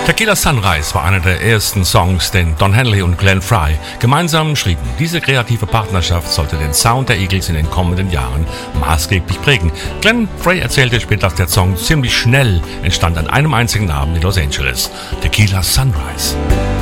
Tequila Sunrise war einer der ersten Songs, den Don Henley und Glenn Frey gemeinsam schrieben. Diese kreative Partnerschaft sollte den Sound der Eagles in den kommenden Jahren maßgeblich prägen. Glenn Frey erzählte später, dass der Song ziemlich schnell entstand an einem einzigen Abend in Los Angeles. Tequila Sunrise.